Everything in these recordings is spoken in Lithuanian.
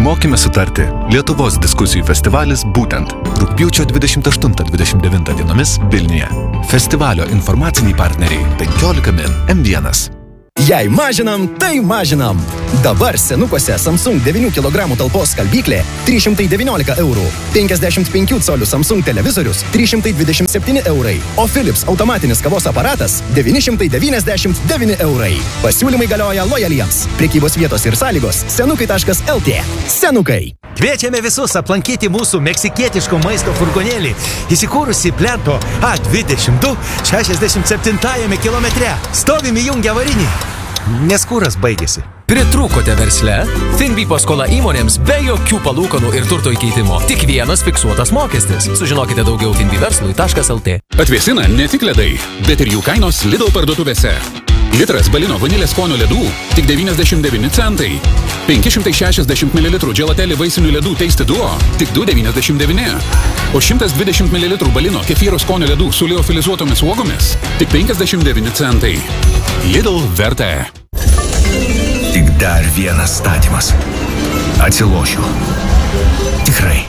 Išmokime sutarti. Lietuvos diskusijų festivalis būtent rugpjūčio 28-29 dienomis Vilniuje. Festivalio informaciniai partneriai 15 min M1. Jei mažinam, tai mažinam. Dabar senukuose Samsung 9 kg talpos skalbyklė 319 eurų, 55 colių Samsung televizorius 327 eurai, o Philips automatinis kavos aparatas 999 eurai. Pasiūlymai galioja lojaliems. Prekybos vietos ir sąlygos senukai.lt. Senukai. Kviečiame visus aplankyti mūsų meksikietiško maisto furgonėlį, įsikūrusi plento A22 67 kilometre. Stovim įjungę avarinį, nes kuras baigėsi. Pritrūkote versle? Finbi paskola įmonėms be jokių palūkanų ir turto įkeitimo. Tik vienas fiksuotas mokestis. Sužinokite daugiau finbiverslui.lt. Atvėsina ne tik ledai, bet ir jų kainos Lidl parduotuvėse. Litras Balino vanilės skonio ledų tik 99 centai. 560 ml dželatelį vaisinių ledų Tasty Duo tik 2,99. O 120 ml Balino kefyro skonio ledų su liofilizuotomis uogomis tik 59 centai. Lidl verta. Tik dar vienas statymas. Atsilošiu. Tikrai.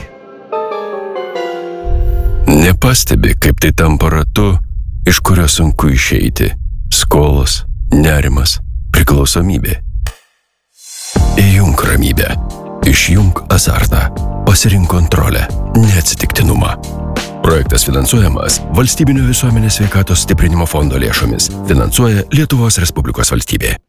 Nepastebi, kaip tai tampa ratu, iš kurio sunku išeiti. Skolos, nerimas, priklausomybė. Įjunk ramybę. Išjunk azartą. Pasirink kontrolę, neatsitiktinumą. Projektas finansuojamas Valstybinio visuomenės sveikatos stiprinimo fondo lėšomis. Finansuoja Lietuvos Respublikos valstybė.